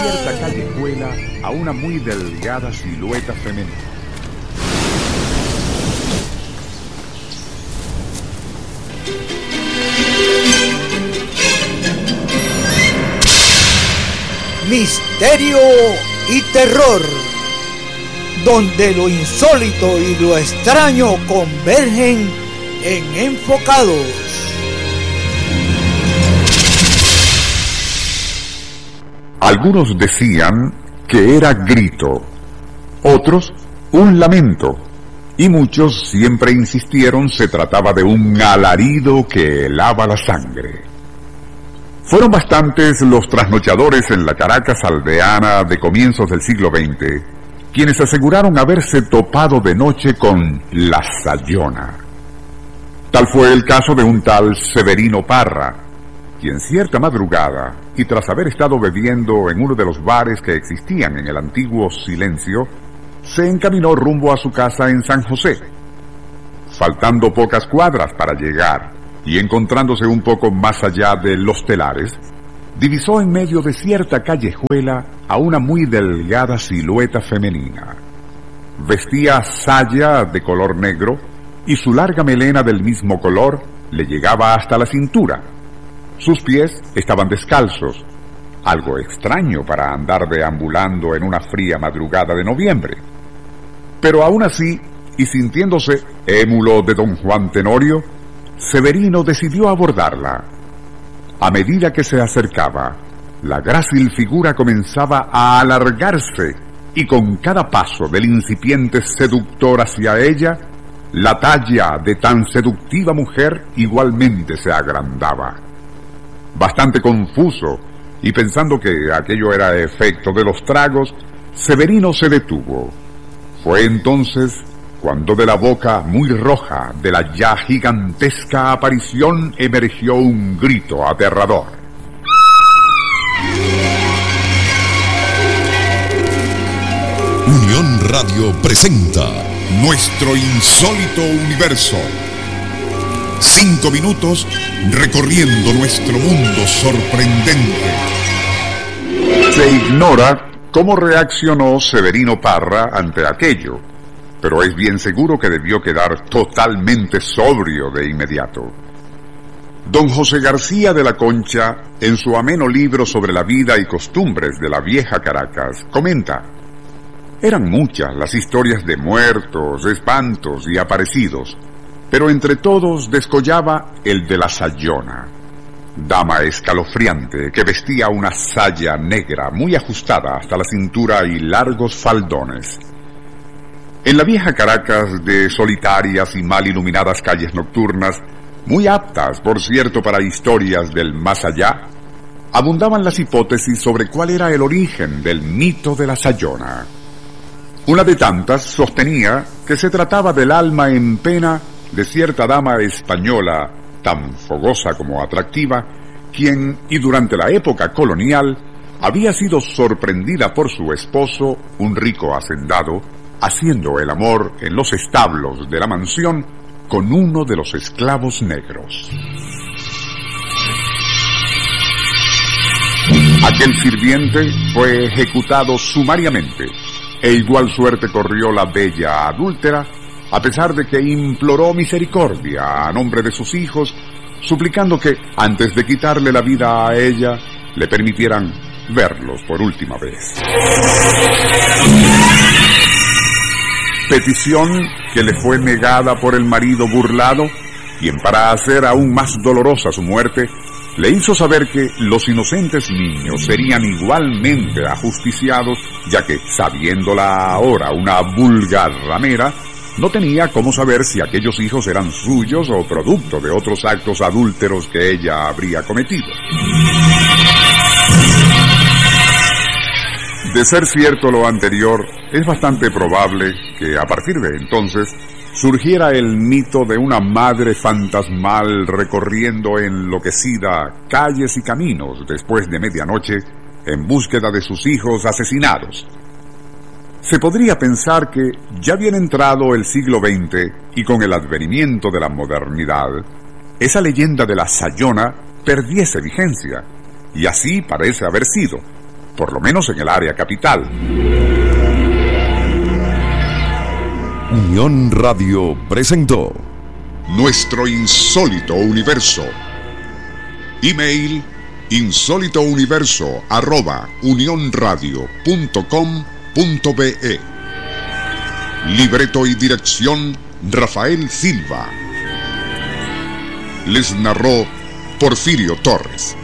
cierta callejuela a una muy delgada silueta femenina. Misterio y terror, donde lo insólito y lo extraño convergen en Enfocados. Algunos decían que era grito, otros un lamento, y muchos siempre insistieron se trataba de un alarido que helaba la sangre. Fueron bastantes los trasnochadores en la Caracas aldeana de comienzos del siglo XX, quienes aseguraron haberse topado de noche con la Sayona. Tal fue el caso de un tal Severino Parra, quien cierta madrugada, y tras haber estado bebiendo en uno de los bares que existían en el antiguo Silencio, se encaminó rumbo a su casa en San José. Faltando pocas cuadras para llegar, y encontrándose un poco más allá de Los Telares, divisó en medio de cierta callejuela a una muy delgada silueta femenina. Vestía saya de color negro y su larga melena del mismo color le llegaba hasta la cintura. Sus pies estaban descalzos, algo extraño para andar deambulando en una fría madrugada de noviembre. Pero aún así, y sintiéndose émulo de don Juan Tenorio, Severino decidió abordarla. A medida que se acercaba, la grácil figura comenzaba a alargarse y con cada paso del incipiente seductor hacia ella, la talla de tan seductiva mujer igualmente se agrandaba. Bastante confuso y pensando que aquello era efecto de los tragos, Severino se detuvo. Fue entonces cuando de la boca muy roja de la ya gigantesca aparición emergió un grito aterrador. Unión Radio presenta Nuestro Insólito Universo. 5 minutos recorriendo nuestro mundo sorprendente. Se ignora cómo reaccionó Severino Parra ante aquello, pero es bien seguro que debió quedar totalmente sobrio de inmediato. Don José García de la Concha, en su ameno libro sobre la vida y costumbres de la vieja Caracas, comenta: eran muchas las historias de muertos, espantos y aparecidos, pero entre todos descollaba el de la Sayona, dama escalofriante que vestía una saya negra muy ajustada hasta la cintura y largos faldones. En la vieja Caracas de solitarias y mal iluminadas calles nocturnas, muy aptas, por cierto, para historias del más allá, abundaban las hipótesis sobre cuál era el origen del mito de la Sayona. Una de tantas sostenía que se trataba del alma en pena de cierta dama española, tan fogosa como atractiva, quien, y durante la época colonial, había sido sorprendida por su esposo, un rico hacendado, haciendo el amor en los establos de la mansión con uno de los esclavos negros. Aquel sirviente fue ejecutado sumariamente, e igual suerte corrió la bella adúltera, a pesar de que imploró misericordia a nombre de sus hijos, suplicando que, antes de quitarle la vida a ella, le permitieran verlos por última vez. Petición que le fue negada por el marido burlado, quien, para hacer aún más dolorosa su muerte, le hizo saber que los inocentes niños serían igualmente ajusticiados, ya que, sabiéndola ahora una vulgar ramera, no tenía cómo saber si aquellos hijos eran suyos o producto de otros actos adúlteros que ella habría cometido. De ser cierto lo anterior, es bastante probable que a partir de entonces surgiera el mito de una madre fantasmal recorriendo enloquecida calles y caminos después de medianoche en búsqueda de sus hijos asesinados. Se podría pensar que ya bien entrado el siglo XX y con el advenimiento de la modernidad, esa leyenda de la Sayona perdiese vigencia, y así parece haber sido, por lo menos en el área capital. Unión Radio presentó Nuestro Insólito Universo. Email insólitouniverso@unionradio.com.be. Libreto y dirección Rafael Silva. Les narró Porfirio Torres.